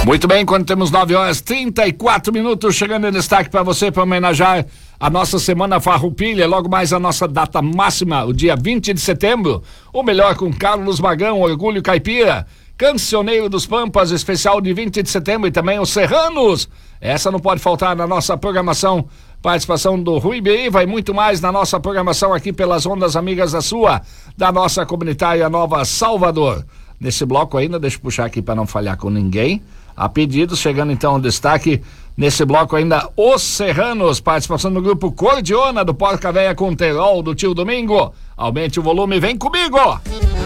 Muito bem, quando temos 9h34, chegando em destaque para você, para homenagear a nossa Semana Farroupilha, logo mais a nossa data máxima, o dia 20 de setembro, o melhor com Carlos Magão, Orgulho Caipira, Cancioneiro dos Pampas, especial de 20 de setembro, e também os Serranos. Essa não pode faltar na nossa programação. Participação do Rui Beriva e muito mais na nossa programação aqui pelas ondas amigas da nossa comunitária Nova Salvador. Nesse bloco ainda, deixa eu puxar aqui para não falhar com ninguém. A pedidos, chegando então ao destaque, nesse bloco ainda, os Serranos, participação do grupo Cordiona, do Porca Véia com Terol, do Tio Domingo. Aumente o volume, vem comigo!